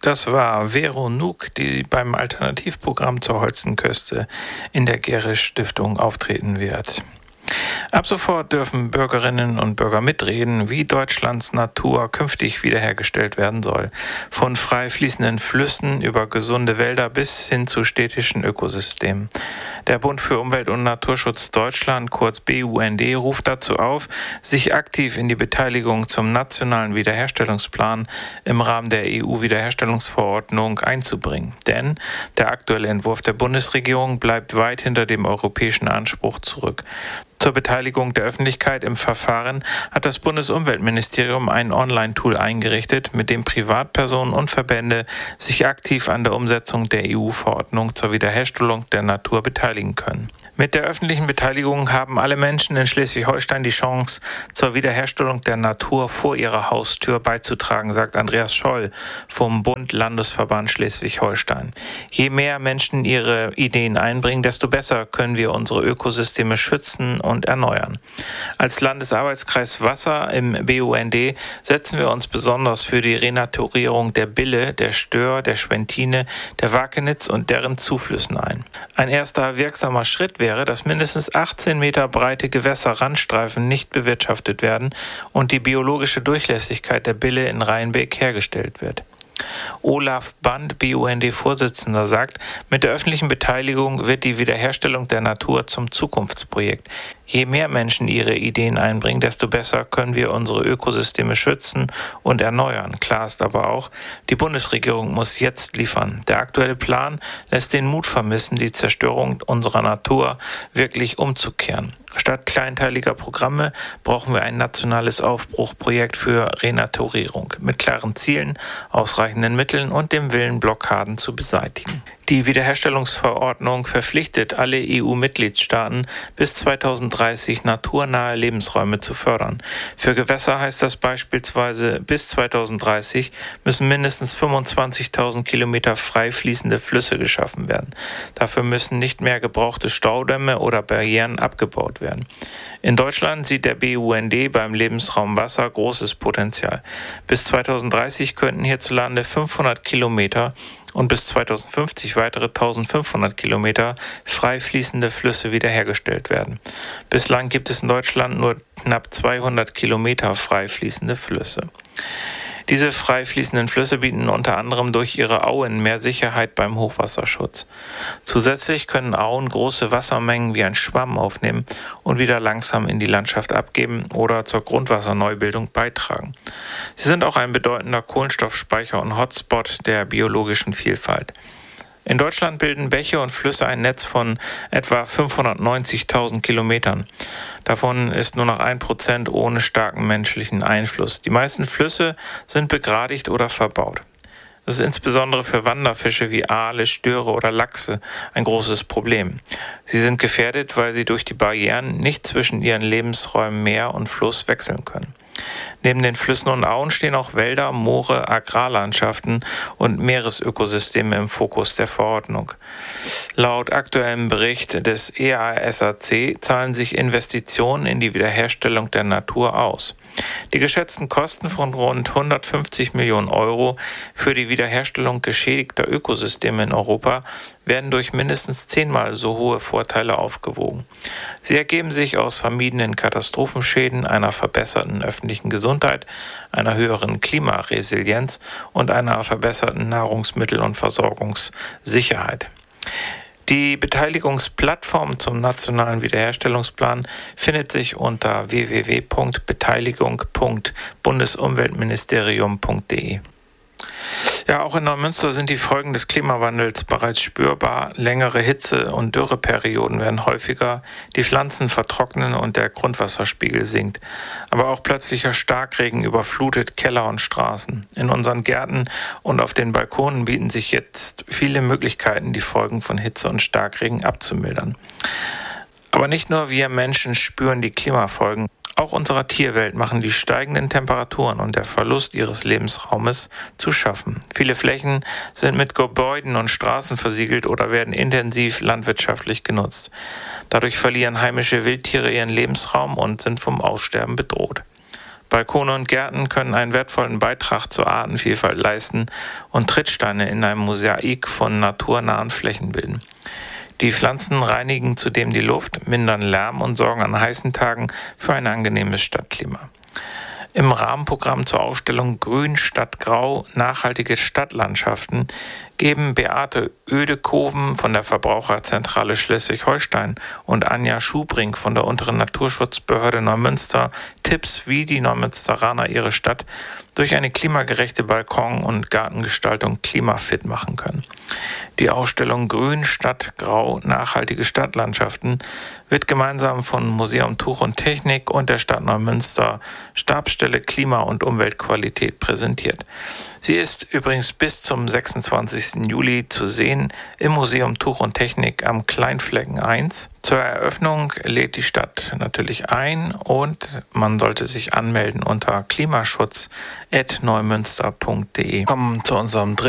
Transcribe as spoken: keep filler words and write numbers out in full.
Das war Vero Nuuk, die beim Alternativprogramm zur Holstenküste in der Gerisch-Stiftung auftreten wird. Ab sofort dürfen Bürgerinnen und Bürger mitreden, wie Deutschlands Natur künftig wiederhergestellt werden soll. Von frei fließenden Flüssen über gesunde Wälder bis hin zu städtischen Ökosystemen. Der Bund für Umwelt und Naturschutz Deutschland, kurz B U N D, ruft dazu auf, sich aktiv in die Beteiligung zum nationalen Wiederherstellungsplan im Rahmen der E U-Wiederherstellungsverordnung einzubringen. Denn der aktuelle Entwurf der Bundesregierung bleibt weit hinter dem europäischen Anspruch zurück. Zur Beteiligung der Öffentlichkeit im Verfahren hat das Bundesumweltministerium ein Online-Tool eingerichtet, mit dem Privatpersonen und Verbände sich aktiv an der Umsetzung der E U-Verordnung zur Wiederherstellung der Natur beteiligen können. Mit der öffentlichen Beteiligung haben alle Menschen in Schleswig-Holstein die Chance, zur Wiederherstellung der Natur vor ihrer Haustür beizutragen, sagt Andreas Scholl vom Bund-Landesverband Schleswig-Holstein. Je mehr Menschen ihre Ideen einbringen, desto besser können wir unsere Ökosysteme schützen und erneuern. Als Landesarbeitskreis Wasser im B U N D setzen wir uns besonders für die Renaturierung der Bille, der Stör, der Schwentine, der Wakenitz und deren Zuflüssen ein. Ein erster wirksamer Schritt wäre, wäre, dass mindestens achtzehn Meter breite Gewässerrandstreifen nicht bewirtschaftet werden und die biologische Durchlässigkeit der Bille in Rheinbeek hergestellt wird. Olaf Band, B U N D-Vorsitzender, sagt, mit der öffentlichen Beteiligung wird die Wiederherstellung der Natur zum Zukunftsprojekt. Je mehr Menschen ihre Ideen einbringen, desto besser können wir unsere Ökosysteme schützen und erneuern. Klar ist aber auch, die Bundesregierung muss jetzt liefern. Der aktuelle Plan lässt den Mut vermissen, die Zerstörung unserer Natur wirklich umzukehren. Statt kleinteiliger Programme brauchen wir ein nationales Aufbruchprojekt für Renaturierung mit klaren Zielen, ausreichenden Mitteln und dem Willen, Blockaden zu beseitigen. Die Wiederherstellungsverordnung verpflichtet alle E U-Mitgliedstaaten, bis zweitausenddreißig naturnahe Lebensräume zu fördern. Für Gewässer heißt das beispielsweise, bis zweitausenddreißig müssen mindestens fünfundzwanzigtausend Kilometer frei fließende Flüsse geschaffen werden. Dafür müssen nicht mehr gebrauchte Staudämme oder Barrieren abgebaut werden. In Deutschland sieht der B U N D beim Lebensraum Wasser großes Potenzial. Bis zweitausenddreißig könnten hierzulande fünfhundert Kilometer und bis zweitausendfünfzig weitere eintausendfünfhundert Kilometer frei fließende Flüsse wiederhergestellt werden. Bislang gibt es in Deutschland nur knapp zweihundert Kilometer frei fließende Flüsse. Diese frei fließenden Flüsse bieten unter anderem durch ihre Auen mehr Sicherheit beim Hochwasserschutz. Zusätzlich können Auen große Wassermengen wie ein Schwamm aufnehmen und wieder langsam in die Landschaft abgeben oder zur Grundwasserneubildung beitragen. Sie sind auch ein bedeutender Kohlenstoffspeicher und Hotspot der biologischen Vielfalt. In Deutschland bilden Bäche und Flüsse ein Netz von etwa fünfhundertneunzigtausend Kilometern. Davon ist nur noch ein Prozent ohne starken menschlichen Einfluss. Die meisten Flüsse sind begradigt oder verbaut. Das ist insbesondere für Wanderfische wie Aale, Störe oder Lachse ein großes Problem. Sie sind gefährdet, weil sie durch die Barrieren nicht zwischen ihren Lebensräumen Meer und Fluss wechseln können. Neben den Flüssen und Auen stehen auch Wälder, Moore, Agrarlandschaften und Meeresökosysteme im Fokus der Verordnung. Laut aktuellem Bericht des E A S A C zahlen sich Investitionen in die Wiederherstellung der Natur aus. Die geschätzten Kosten von rund hundertfünfzig Millionen Euro für die Wiederherstellung geschädigter Ökosysteme in Europa werden durch mindestens zehnmal so hohe Vorteile aufgewogen. Sie ergeben sich aus vermiedenen Katastrophenschäden, einer verbesserten öffentlichen Gesundheit, einer höheren Klimaresilienz und einer verbesserten Nahrungsmittel- und Versorgungssicherheit. Die Beteiligungsplattform zum nationalen Wiederherstellungsplan findet sich unter w w w punkt beteiligung punkt bundesumweltministerium punkt d e. Ja, auch in Neumünster sind die Folgen des Klimawandels bereits spürbar. Längere Hitze- und Dürreperioden werden häufiger, die Pflanzen vertrocknen und der Grundwasserspiegel sinkt. Aber auch plötzlicher Starkregen überflutet Keller und Straßen. In unseren Gärten und auf den Balkonen bieten sich jetzt viele Möglichkeiten, die Folgen von Hitze und Starkregen abzumildern. Aber nicht nur wir Menschen spüren die Klimafolgen. Auch unserer Tierwelt machen die steigenden Temperaturen und der Verlust ihres Lebensraumes zu schaffen. Viele Flächen sind mit Gebäuden und Straßen versiegelt oder werden intensiv landwirtschaftlich genutzt. Dadurch verlieren heimische Wildtiere ihren Lebensraum und sind vom Aussterben bedroht. Balkone und Gärten können einen wertvollen Beitrag zur Artenvielfalt leisten und Trittsteine in einem Mosaik von naturnahen Flächen bilden. Die Pflanzen reinigen zudem die Luft, mindern Lärm und sorgen an heißen Tagen für ein angenehmes Stadtklima. Im Rahmenprogramm zur Ausstellung Grün statt Grau – nachhaltige Stadtlandschaften geben Beate Oedekoven von der Verbraucherzentrale Schleswig-Holstein und Anja Schubrink von der Unteren Naturschutzbehörde Neumünster Tipps, wie die Neumünsteraner ihre Stadt durch eine klimagerechte Balkon- und Gartengestaltung klimafit machen können. Die Ausstellung Grün statt Grau – nachhaltige Stadtlandschaften wird gemeinsam von Museum Tuch und Technik und der Stadt Neumünster Stabsstelle Klima- und Umweltqualität präsentiert. Sie ist übrigens bis zum sechsundzwanzigsten Juli zu sehen im Museum Tuch und Technik am Kleinflecken eins. Zur Eröffnung lädt die Stadt natürlich ein und man sollte sich anmelden unter klimaschutz at neumünster punkt de. Kommen zu unserem dritten